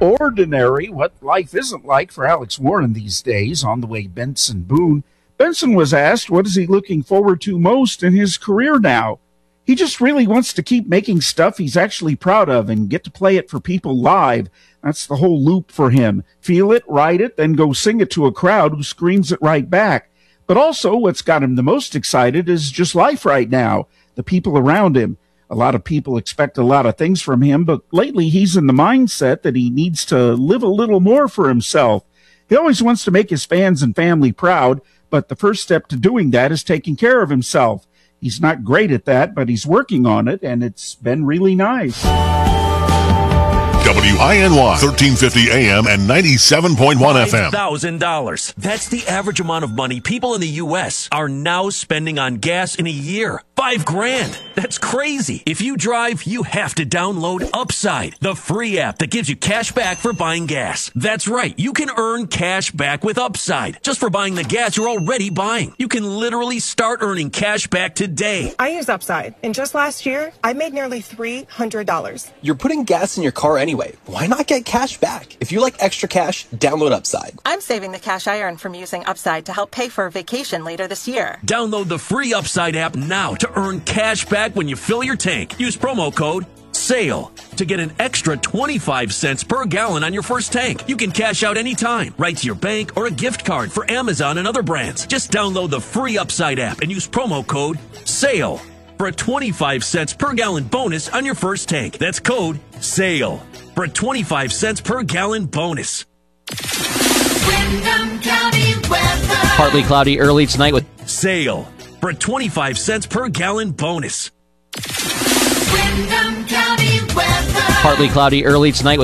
ordinary, what life isn't like for Alex Warren these days. On the way, Benson Boone. Benson was asked what is he looking forward to most in his career now. He just really wants to keep making stuff he's actually proud of and get to play it for people live. That's the whole loop for him. Feel it, write it, then go sing it to a crowd who screams it right back. But also what's got him the most excited is just life right now, the people around him. A lot of people expect a lot of things from him, but lately he's in the mindset that he needs to live a little more for himself. He always wants to make his fans and family proud, but the first step to doing that is taking care of himself. He's not great at that, but he's working on it, and it's been really nice. WINY 1350 AM and 97.1 FM. $1,000. That's the average amount of money people in the U.S. are now spending on gas in a year. $5,000. That's crazy. If you drive, you have to download Upside, the free app that gives you cash back for buying gas. That's right. You can earn cash back with Upside just for buying the gas you're already buying. You can literally start earning cash back today. I use Upside, and just last year, I made nearly $300. You're putting gas in your car anyway. Why not get cash back? If you like extra cash, download Upside. I'm saving the cash I earn from using Upside to help pay for a vacation later this year. Download the free Upside app now to earn cash back when you fill your tank. Use promo code SALE to get an extra 25 cents per gallon on your first tank. You can cash out anytime, right to your bank or a gift card for Amazon and other brands. Just download the free Upside app and use promo code SALE for a 25 cents per gallon bonus on your first tank. That's code SALE for a 25 cents per gallon bonus. Windham County weather. Partly cloudy early tonight with SALE for a 25 cents per gallon bonus. Windham County weather. partly cloudy early tonight with